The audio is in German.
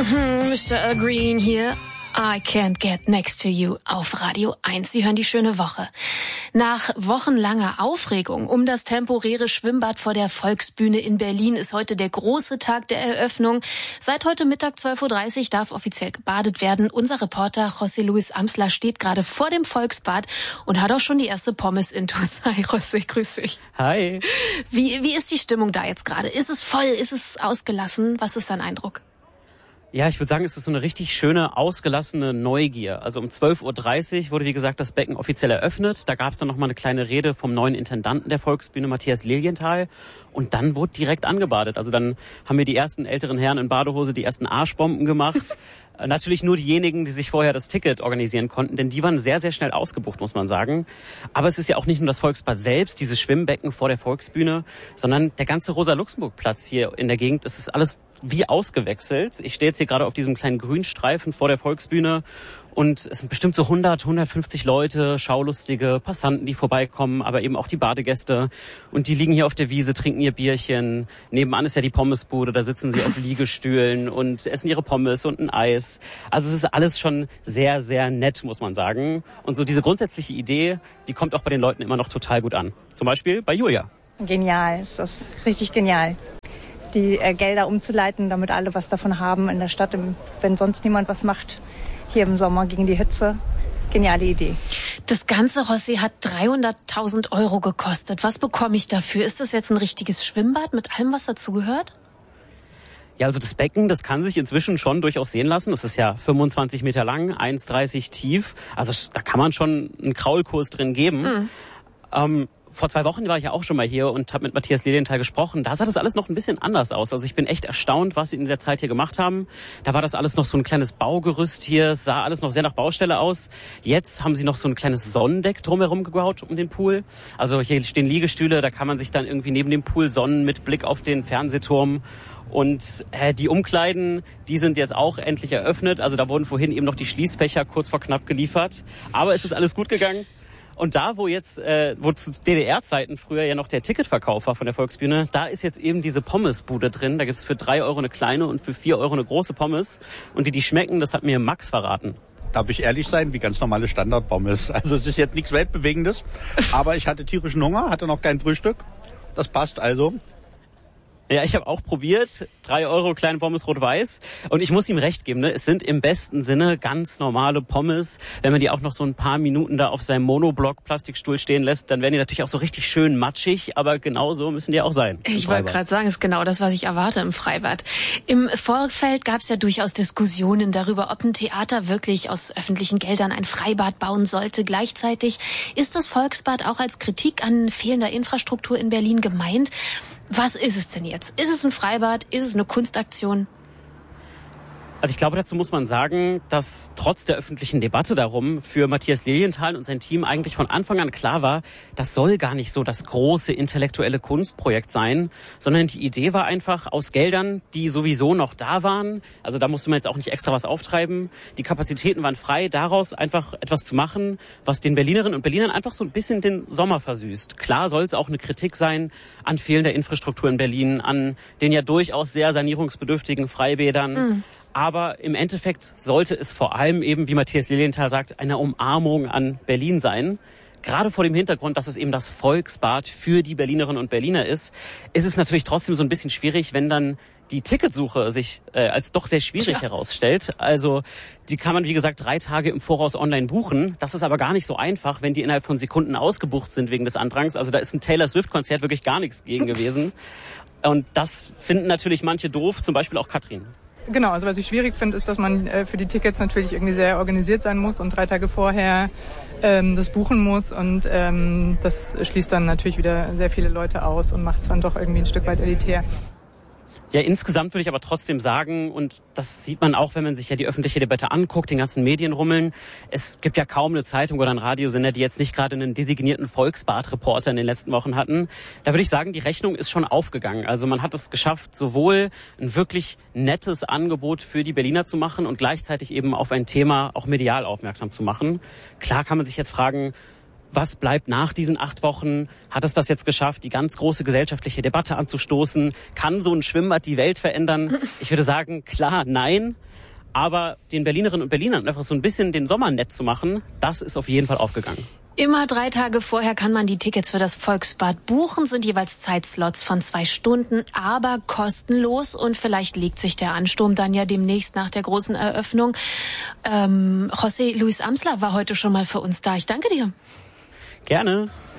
Mr. Green hier. I can't get next to you auf Radio 1. Sie hören die schöne Woche. Nach wochenlanger Aufregung um das temporäre Schwimmbad vor der Volksbühne in Berlin ist heute der große Tag der Eröffnung. Seit heute Mittag 12.30 Uhr darf offiziell gebadet werden. Unser Reporter José Luis Amsler steht gerade vor dem Volksbad und hat auch schon die erste Pommes-Intus. Hi José, grüß dich. Hi. Wie ist die Stimmung da jetzt gerade? Ist es voll? Ist es ausgelassen? Was ist dein Eindruck? Ja, ich würde sagen, es ist so eine richtig schöne, ausgelassene Neugier. Also um 12.30 Uhr wurde, wie gesagt, das Becken offiziell eröffnet. Da gab es dann nochmal eine kleine Rede vom neuen Intendanten der Volksbühne, Matthias Lilienthal. Und dann wurde direkt angebadet. Also dann haben wir die ersten älteren Herren in Badehose die ersten Arschbomben gemacht. Natürlich nur diejenigen, die sich vorher das Ticket organisieren konnten, denn die waren sehr, sehr schnell ausgebucht, muss man sagen. Aber es ist ja auch nicht nur das Volksbad selbst, dieses Schwimmbecken vor der Volksbühne, sondern der ganze Rosa-Luxemburg-Platz hier in der Gegend. Es ist alles wie ausgewechselt. Ich stehe jetzt hier gerade auf diesem kleinen Grünstreifen vor der Volksbühne und es sind bestimmt so 150 Leute, Schaulustige, Passanten, die vorbeikommen, aber eben auch die Badegäste. Und die liegen hier auf der Wiese, trinken ihr Bierchen. Nebenan ist ja die Pommesbude, da sitzen sie auf Liegestühlen und essen ihre Pommes und ein Eis. Also es ist alles schon sehr, sehr nett, muss man sagen. Und so diese grundsätzliche Idee, die kommt auch bei den Leuten immer noch total gut an. Zum Beispiel bei Julia. Genial, ist das richtig genial. Die Gelder umzuleiten, damit alle was davon haben in der Stadt, wenn sonst niemand was macht, hier im Sommer gegen die Hitze. Geniale Idee. Das ganze, José, hat 300.000 € gekostet. Was bekomme ich dafür? Ist das jetzt ein richtiges Schwimmbad mit allem, was dazugehört? Ja, also das Becken, das kann sich inzwischen schon durchaus sehen lassen. Das ist ja 25 Meter lang, 1,30 tief. Also da kann man schon einen Kraulkurs drin geben. Vor 2 Wochen war ich ja auch schon mal hier und habe mit Matthias Lilienthal gesprochen. Da sah das alles noch ein bisschen anders aus. Also ich bin echt erstaunt, was sie in der Zeit hier gemacht haben. Da war das alles noch so ein kleines Baugerüst hier. Es sah alles noch sehr nach Baustelle aus. Jetzt haben sie noch so ein kleines Sonnendeck drumherum gebaut um den Pool. Also hier stehen Liegestühle, da kann man sich dann irgendwie neben dem Pool sonnen mit Blick auf den Fernsehturm. Und die Umkleiden, die sind jetzt auch endlich eröffnet. Also da wurden vorhin eben noch die Schließfächer kurz vor knapp geliefert. Aber es ist alles gut gegangen. Und da, wo zu DDR-Zeiten früher ja noch der Ticketverkauf war von der Volksbühne, da ist jetzt eben diese Pommesbude drin. Da gibt's für 3 € eine kleine und für 4 € eine große Pommes. Und wie die schmecken, das hat mir Max verraten. Darf ich ehrlich sein, wie ganz normale Standardpommes. Also es ist jetzt nichts Weltbewegendes, aber ich hatte tierischen Hunger, hatte noch kein Frühstück. Das passt also. Ja, ich habe auch probiert. 3 € kleine Pommes rot-weiß. Und ich muss ihm recht geben, ne? Es sind im besten Sinne ganz normale Pommes. Wenn man die auch noch so ein paar Minuten da auf seinem Monoblock-Plastikstuhl stehen lässt, dann werden die natürlich auch so richtig schön matschig. Aber genau so müssen die auch sein. Ich wollte gerade sagen, ist genau das, was ich erwarte im Freibad. Im Vorfeld gab es ja durchaus Diskussionen darüber, ob ein Theater wirklich aus öffentlichen Geldern ein Freibad bauen sollte. Gleichzeitig ist das Volksbad auch als Kritik an fehlender Infrastruktur in Berlin gemeint. Was ist es denn jetzt? Ist es ein Freibad? Ist es eine Kunstaktion? Also ich glaube, dazu muss man sagen, dass trotz der öffentlichen Debatte darum für Matthias Lilienthal und sein Team eigentlich von Anfang an klar war, das soll gar nicht so das große intellektuelle Kunstprojekt sein, sondern die Idee war einfach aus Geldern, die sowieso noch da waren, also da musste man jetzt auch nicht extra was auftreiben, die Kapazitäten waren frei, daraus einfach etwas zu machen, was den Berlinerinnen und Berlinern einfach so ein bisschen den Sommer versüßt. Klar soll es auch eine Kritik sein an fehlender Infrastruktur in Berlin, an den ja durchaus sehr sanierungsbedürftigen Freibädern. Aber im Endeffekt sollte es vor allem eben, wie Matthias Lilienthal sagt, eine Umarmung an Berlin sein. Gerade vor dem Hintergrund, dass es eben das Volksbad für die Berlinerinnen und Berliner ist es natürlich trotzdem so ein bisschen schwierig, wenn dann die Ticketsuche sich als doch sehr schwierig herausstellt. Also die kann man, wie gesagt, 3 Tage im Voraus online buchen. Das ist aber gar nicht so einfach, wenn die innerhalb von Sekunden ausgebucht sind wegen des Andrangs. Also da ist ein Taylor Swift-Konzert wirklich gar nichts gegen gewesen. Und das finden natürlich manche doof, zum Beispiel auch Katrin. Genau, also was ich schwierig finde, ist, dass man für die Tickets natürlich irgendwie sehr organisiert sein muss und 3 Tage vorher das buchen muss und das schließt dann natürlich wieder sehr viele Leute aus und macht es dann doch irgendwie ein Stück weit elitär. Ja, insgesamt würde ich aber trotzdem sagen, und das sieht man auch, wenn man sich ja die öffentliche Debatte anguckt, den ganzen Medienrummeln, es gibt ja kaum eine Zeitung oder einen Radiosender, die jetzt nicht gerade einen designierten Volksbad-Reporter in den letzten Wochen hatten. Da würde ich sagen, die Rechnung ist schon aufgegangen. Also man hat es geschafft, sowohl ein wirklich nettes Angebot für die Berliner zu machen und gleichzeitig eben auf ein Thema auch medial aufmerksam zu machen. Klar kann man sich jetzt fragen, Was bleibt nach diesen 8 Wochen? Hat es das jetzt geschafft, die ganz große gesellschaftliche Debatte anzustoßen? Kann so ein Schwimmbad die Welt verändern? Ich würde sagen, klar, nein. Aber den Berlinerinnen und Berlinern einfach so ein bisschen den Sommer nett zu machen, das ist auf jeden Fall aufgegangen. Immer 3 Tage vorher kann man die Tickets für das Volksbad buchen, sind jeweils Zeitslots von 2 Stunden, aber kostenlos und vielleicht legt sich der Ansturm dann ja demnächst nach der großen Eröffnung. José Luis Amsler war heute schon mal für uns da. Ich danke dir. Gerne.